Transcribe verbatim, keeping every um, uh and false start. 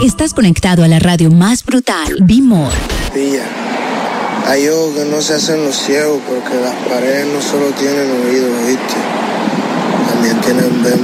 Estás conectado a la radio más brutal, Be More. Pilla, hay ojos que no se hacen los ciegos porque las paredes no solo tienen oídos, ¿viste? También tienen ven